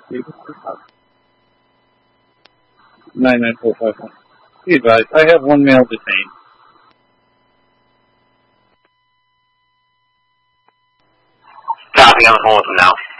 99451. Be advised, I have one male detained. Copy, on the phone with him now.